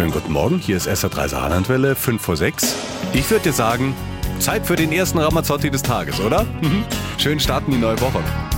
Schönen guten Morgen, hier ist SR3 Saarlandwelle, 5 vor 6. Ich würde dir sagen, Zeit für den ersten Ramazzotti des Tages, oder? Schön starten die neue Woche.